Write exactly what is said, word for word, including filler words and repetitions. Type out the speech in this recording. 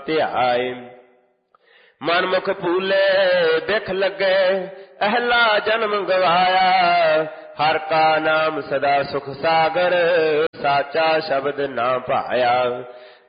ਧਿਆਏ। ਮਨ ਮੁਖ ਭੂਲੇ ਬਿਖ ਲੱਗੇ ਅਹਲਾ ਜਨਮ ਗਵਾਇਆ। ਹਰ ਕਾ ਨਾਮ ਸਦਾ ਸੁਖ ਸਾਗਰ ਸਾਚਾ ਸ਼ਬਦ ਨਾ ਭਾਇਆ।